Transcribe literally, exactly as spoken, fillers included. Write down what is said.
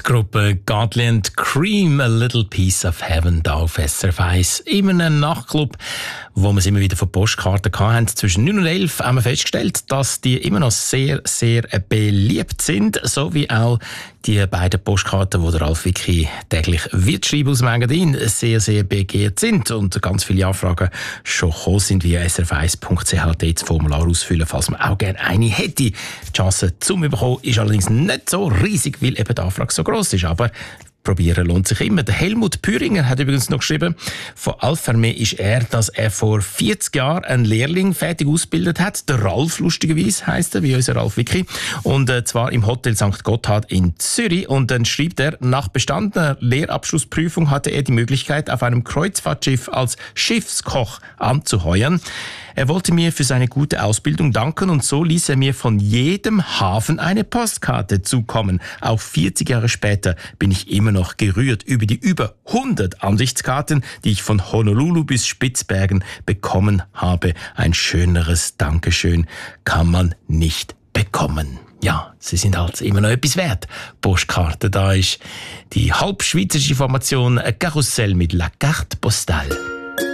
Gruppe Godly and Cream, A Little Piece of Heaven, da auf S R F eins. In einem Nachtclub, wo wir es immer wieder von Postkarten hatten, zwischen neun und elf haben wir festgestellt, dass die immer noch sehr, sehr beliebt sind, so wie auch die beiden Postkarten, die der Ralf Wicki täglich wird schreiben aus dem Engadin, sehr, sehr begehrt sind und ganz viele Anfragen schon gekommen sind via s r f eins punkt c h. Dort das Formular ausfüllen, falls man auch gerne eine hätte. Die Chance zum Bekommen ist allerdings nicht so riesig, weil eben die Anfrage so gross ist, aber probieren lohnt sich immer. Der Helmut Püringer hat übrigens noch geschrieben, von Alpharme ist er, dass er vor vierzig Jahren einen Lehrling fertig ausgebildet hat. Der Ralf, lustigerweise, heisst er, wie unser Ralf Wicki. Und äh, zwar im Hotel Sankt Gotthard in Zürich. Und dann schreibt er, nach bestandener Lehrabschlussprüfung hatte er die Möglichkeit, auf einem Kreuzfahrtschiff als Schiffskoch anzuheuern. Er wollte mir für seine gute Ausbildung danken und so ließ er mir von jedem Hafen eine Postkarte zukommen. Auch vierzig Jahre später bin ich immer noch gerührt über die über hundert Ansichtskarten, die ich von Honolulu bis Spitzbergen bekommen habe. Ein schöneres Dankeschön kann man nicht bekommen. Ja, sie sind halt immer noch etwas wert. Postkarte, da ist die halbschweizerische Formation Karussell mit La Carte Postale.